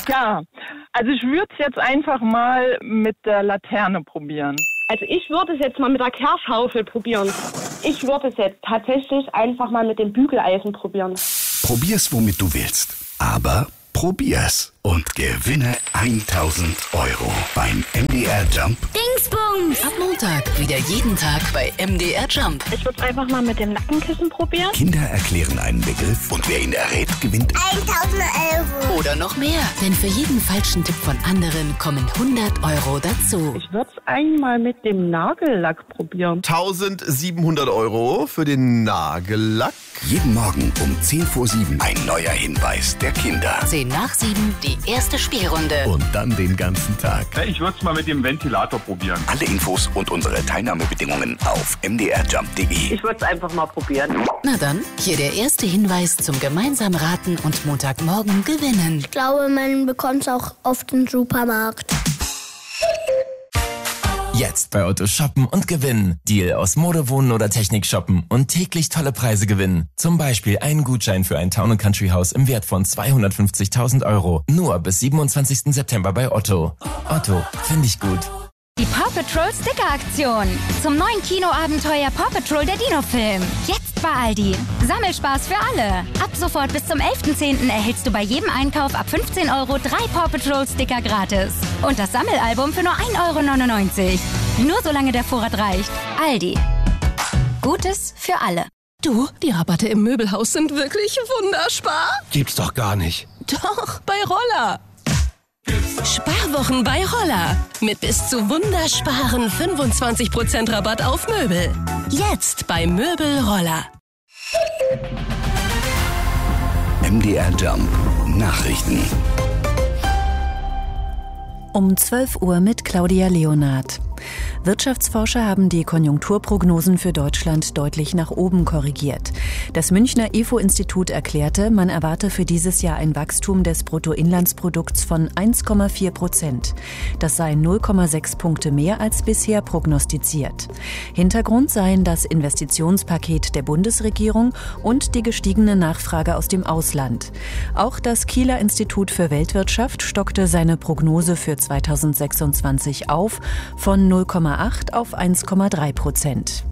Ja, also ich würde es jetzt einfach mal mit der Laterne probieren. Also ich würde es jetzt mal mit der Kehrschaufel probieren. Ich würde es jetzt tatsächlich einfach mal mit dem Bügeleisen probieren. Probier's, womit du willst. Aber probier's und gewinne 1.000 € beim MDR Jump. Dingsbums! Ab Montag wieder jeden Tag bei MDR Jump. Ich würde es einfach mal mit dem Nackenkissen probieren. Kinder erklären einen Begriff und wer ihn errät, gewinnt 1.000 € oder noch mehr. Denn für jeden falschen Tipp von anderen kommen 100 € dazu. Ich würde es einmal mit dem Nagellack probieren. 1.700 € für den Nagellack. Jeden Morgen um 6:50 ein neuer Hinweis der Kinder. 6:10 die erste Spielrunde. Und dann den ganzen Tag. Ich würde es mal mit dem Ventilator probieren. Alle Infos und unsere Teilnahmebedingungen auf mdrjump.de. Ich würde es einfach mal probieren. Na dann, hier der erste Hinweis zum gemeinsamen Raten und Montagmorgen gewinnen. Ich glaube, man bekommt es auch auf dem Supermarkt. Jetzt bei Otto shoppen und gewinnen. Deal aus Mode, Wohnen oder Technik shoppen und täglich tolle Preise gewinnen. Zum Beispiel einen Gutschein für ein Town & Country Haus im Wert von 250.000 €. Nur bis 27. September bei Otto. Otto, finde ich gut. Die Paw Patrol Sticker-Aktion. Zum neuen Kinoabenteuer Paw Patrol der Dino-Film. Jetzt bei Aldi. Sammelspaß für alle. Ab sofort bis zum 11.10. erhältst du bei jedem Einkauf ab 15 € 3 Paw Patrol Sticker gratis. Und das Sammelalbum für nur 1,99 €. Nur solange der Vorrat reicht. Aldi. Gutes für alle. Du, die Rabatte im Möbelhaus sind wirklich wunderspar. Gibt's doch gar nicht. Doch, bei Roller. Sparwochen bei Roller. Mit bis zu wundersparen 25% Rabatt auf Möbel. Jetzt bei Möbel Roller. MDR Jump. Nachrichten. Um 12 Uhr mit Claudia Leonard. Wirtschaftsforscher haben die Konjunkturprognosen für Deutschland deutlich nach oben korrigiert. Das Münchner IFO-Institut erklärte, man erwarte für dieses Jahr ein Wachstum des Bruttoinlandsprodukts von 1,4%. Das sei 0,6 Punkte mehr als bisher prognostiziert. Hintergrund seien das Investitionspaket der Bundesregierung und die gestiegene Nachfrage aus dem Ausland. Auch das Kieler Institut für Weltwirtschaft stockte seine Prognose für 2026 auf von 0,8 auf 1,3%.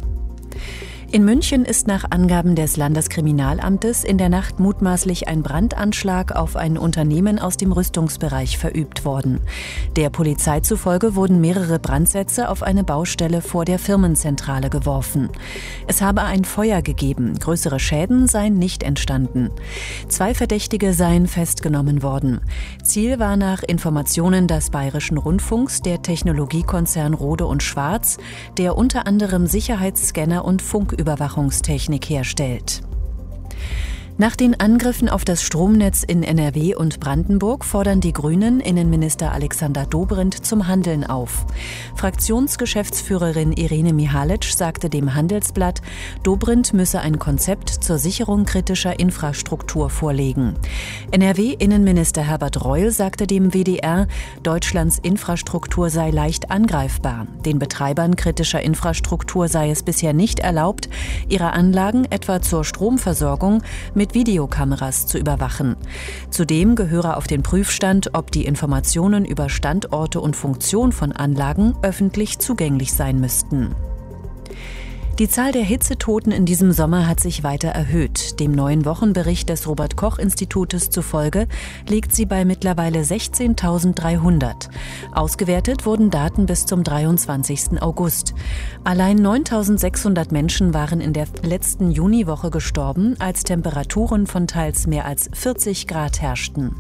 In München ist nach Angaben des Landeskriminalamtes in der Nacht mutmaßlich ein Brandanschlag auf ein Unternehmen aus dem Rüstungsbereich verübt worden. Der Polizei zufolge wurden mehrere Brandsätze auf eine Baustelle vor der Firmenzentrale geworfen. Es habe ein Feuer gegeben, größere Schäden seien nicht entstanden. 2 Verdächtige seien festgenommen worden. Ziel war nach Informationen des Bayerischen Rundfunks der Technologiekonzern Rohde & Schwarz, der unter anderem Sicherheitsscanner und Funküberwachungstechnik herstellt. Nach den Angriffen auf das Stromnetz in NRW und Brandenburg fordern die Grünen Innenminister Alexander Dobrindt zum Handeln auf. Fraktionsgeschäftsführerin Irene Mihalic sagte dem Handelsblatt, Dobrindt müsse ein Konzept zur Sicherung kritischer Infrastruktur vorlegen. NRW-Innenminister Herbert Reul sagte dem WDR, Deutschlands Infrastruktur sei leicht angreifbar. Den Betreibern kritischer Infrastruktur sei es bisher nicht erlaubt, ihre Anlagen etwa zur Stromversorgung mit Videokameras zu überwachen. Zudem gehöre auf den Prüfstand, ob die Informationen über Standorte und Funktion von Anlagen öffentlich zugänglich sein müssten. Die Zahl der Hitzetoten in diesem Sommer hat sich weiter erhöht. Dem neuen Wochenbericht des Robert-Koch-Institutes zufolge liegt sie bei mittlerweile 16.300. Ausgewertet wurden Daten bis zum 23. August. Allein 9.600 Menschen waren in der letzten Juniwoche gestorben, als Temperaturen von teils mehr als 40 Grad herrschten.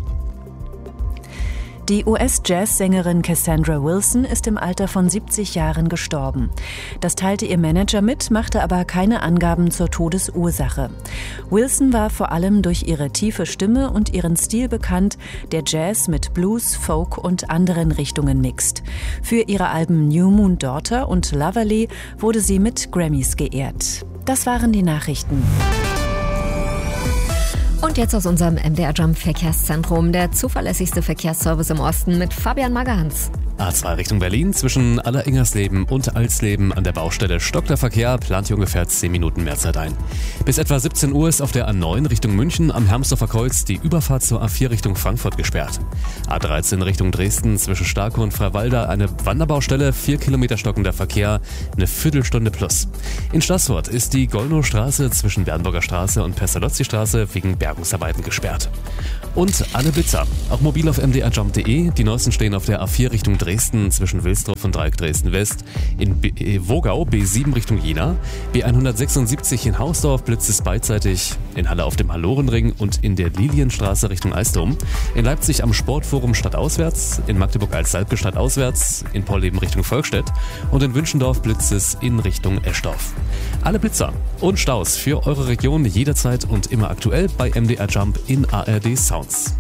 Die US-Jazz-Sängerin Cassandra Wilson ist im Alter von 70 Jahren gestorben. Das teilte ihr Manager mit, machte aber keine Angaben zur Todesursache. Wilson war vor allem durch ihre tiefe Stimme und ihren Stil bekannt, der Jazz mit Blues, Folk und anderen Richtungen mixt. Für ihre Alben New Moon Daughter und Loverly wurde sie mit Grammys geehrt. Das waren die Nachrichten. Und jetzt aus unserem MDR Jump Verkehrszentrum, der zuverlässigste Verkehrsservice im Osten mit Fabian Magans. A2 Richtung Berlin, zwischen Alleringersleben und Alsleben an der Baustelle stockt der Verkehr, plant hier ungefähr 10 Minuten mehr Zeit ein. Bis etwa 17 Uhr ist auf der A9 Richtung München am Hermsdorfer Kreuz die Überfahrt zur A4 Richtung Frankfurt gesperrt. A13 Richtung Dresden, zwischen Starke und Freiwalda eine Wanderbaustelle, 4 Kilometer stockender Verkehr, eine Viertelstunde plus. In Stassfurt ist die Gollnow-Straße zwischen Bernburger Straße und Pestalozzi-Straße wegen Bergungsarbeiten gesperrt. Und alle Blitzer, auch mobil auf mdrjump.de. Die neuesten stehen auf der A4 Richtung Dresden zwischen Wilsdorf und Dreieck Dresden-West. In Wogau B7 Richtung Jena. B176 in Hausdorf blitzt es beidseitig. In Halle auf dem Hallorenring und in der Lilienstraße Richtung Eisdom. In Leipzig am Sportforum stadtauswärts. In Magdeburg-Alsalpe stadtauswärts. In Polleben Richtung Volkstedt. Und in Wünschendorf blitzt es in Richtung Eschdorf. Alle Blitzer und Staus für eure Region jederzeit und immer aktuell bei MDR Jump in ARD Sounds.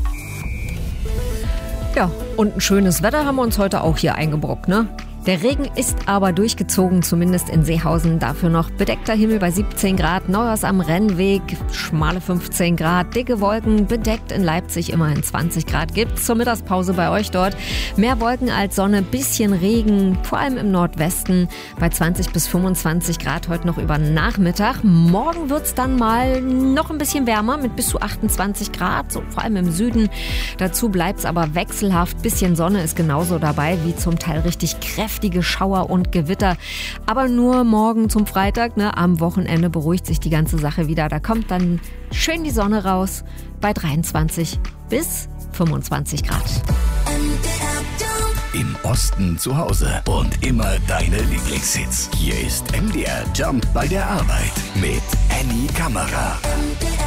Ja, und ein schönes Wetter haben wir uns heute auch hier eingebrockt, ne? Der Regen ist aber durchgezogen, zumindest in Seehausen. Dafür noch bedeckter Himmel bei 17 Grad, Neuhaus am Rennweg, schmale 15 Grad, dicke Wolken, bedeckt in Leipzig immerhin 20 Grad. Gibt's zur Mittagspause bei euch dort. Mehr Wolken als Sonne, bisschen Regen, vor allem im Nordwesten bei 20 bis 25 Grad heute noch über Nachmittag. Morgen wird's dann mal noch ein bisschen wärmer mit bis zu 28 Grad, so vor allem im Süden. Dazu bleibt's aber wechselhaft. Bisschen Sonne ist genauso dabei wie zum Teil richtig kräftige Schauer und Gewitter. Aber nur morgen zum Freitag, ne? Am Wochenende beruhigt sich die ganze Sache wieder. Da kommt dann schön die Sonne raus bei 23 bis 25 Grad. Im Osten zu Hause und immer deine Lieblingshits. Hier ist MDR Jump bei der Arbeit mit Annie Kammerer.